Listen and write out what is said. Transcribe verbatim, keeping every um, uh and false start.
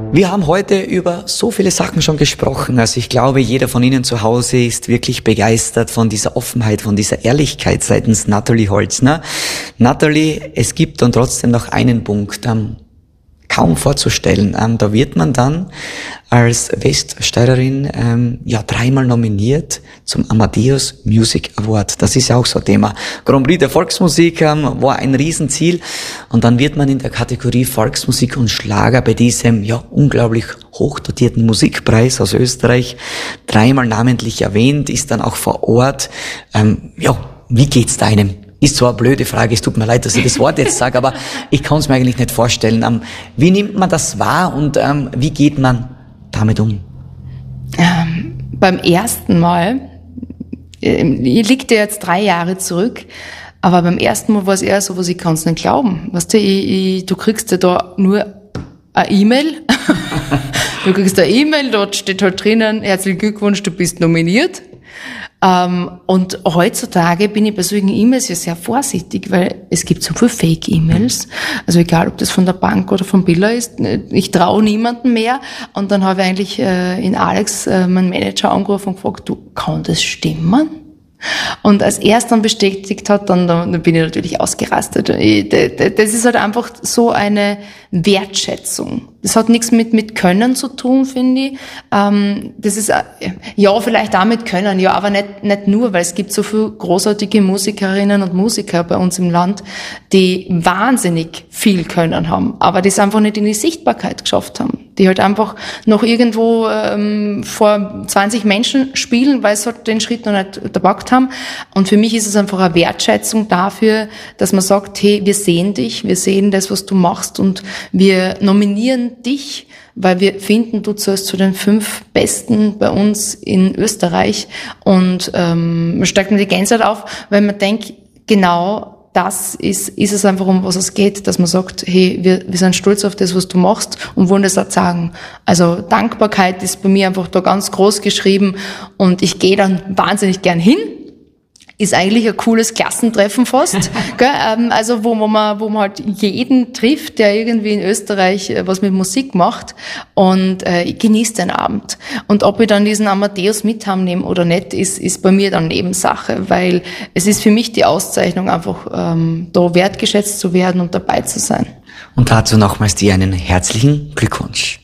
Wir haben heute über so viele Sachen schon gesprochen. Also ich glaube, jeder von Ihnen zu Hause ist wirklich begeistert von dieser Offenheit, von dieser Ehrlichkeit seitens Natalie Holzner. Natalie, es gibt dann trotzdem noch einen Punkt, ähm, kaum vorzustellen. Ähm, da wird man dann als Weststeirerin ähm, ja dreimal nominiert zum Amadeus Music Award. Das ist ja auch so ein Thema. Grand Prix der Volksmusik ähm, war ein Riesenziel. Und dann wird man in der Kategorie Volksmusik und Schlager bei diesem ja unglaublich hochdotierten Musikpreis aus Österreich dreimal namentlich erwähnt, ist dann auch vor Ort. Ähm, ja, wie geht's da einem? Ist zwar eine blöde Frage, es tut mir leid, dass ich das Wort jetzt sage, aber ich kann es mir eigentlich nicht vorstellen. Ähm, wie nimmt man das wahr und ähm, wie geht man damit um? Ähm, beim ersten Mal, äh, liegt ja jetzt drei Jahre zurück, aber beim ersten Mal war es eher so, was ich kann es nicht glauben. Weißt du, ich, ich, du kriegst ja da nur eine E-Mail. Du kriegst eine E-Mail, dort steht halt drinnen, herzlichen Glückwunsch, du bist nominiert. Ähm, und heutzutage bin ich bei solchen E-Mails ja sehr vorsichtig, weil es gibt so viele Fake-E-Mails. Also egal, ob das von der Bank oder von Billa ist, ich traue niemandem mehr. Und dann habe ich eigentlich äh, in Alex, äh, meinen Manager, angerufen und gefragt, du, kann das stimmen? Und als er es dann bestätigt hat, dann, dann bin ich natürlich ausgerastet. Das ist halt einfach so eine Wertschätzung. Das hat nichts mit mit Können zu tun, finde ich. Das ist ja vielleicht auch mit Können, ja, aber nicht nicht nur, weil es gibt so viele großartige Musikerinnen und Musiker bei uns im Land, die wahnsinnig viel Können haben, aber das einfach nicht in die Sichtbarkeit geschafft haben. Die halt einfach noch irgendwo ähm, vor zwanzig Menschen spielen, weil sie halt den Schritt noch nicht gepackt haben. Und für mich ist es einfach eine Wertschätzung dafür, dass man sagt, hey, wir sehen dich, wir sehen das, was du machst und wir nominieren dich, weil wir finden, du zählst zu den fünf Besten bei uns in Österreich. Und ähm, man steigt mir die Gänsehaut auf, weil man denkt, genau das ist, ist es einfach, um was es geht, dass man sagt, hey, wir, wir sind stolz auf das, was du machst und wollen das auch sagen. Also Dankbarkeit ist bei mir einfach da ganz groß geschrieben und ich gehe dann wahnsinnig gern hin. Ist eigentlich ein cooles Klassentreffen fast, gell? Also wo man, wo man halt jeden trifft, der irgendwie in Österreich was mit Musik macht und äh, ich genieße den Abend. Und ob ich dann diesen Amadeus mit heimnehme oder nicht, ist, ist bei mir dann Nebensache, weil es ist für mich die Auszeichnung einfach, ähm, da wertgeschätzt zu werden und dabei zu sein. Und dazu nochmals dir einen herzlichen Glückwunsch.